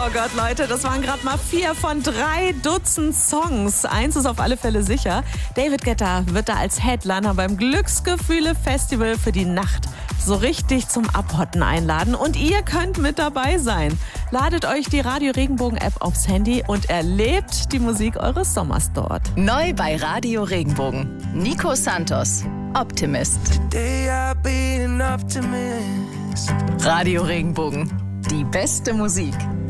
Oh Gott, Leute, das waren gerade mal 4 von 3 Dutzend Songs. Eins ist auf alle Fälle sicher. David Guetta wird da als Headliner beim Glücksgefühle-Festival für die Nacht so richtig zum Abhotten einladen. Und ihr könnt mit dabei sein. Ladet euch die Radio Regenbogen App aufs Handy und erlebt die Musik eures Sommers dort. Neu bei Radio Regenbogen. Nico Santos, Optimist. Today I'll be an optimist. Radio Regenbogen. Die beste Musik.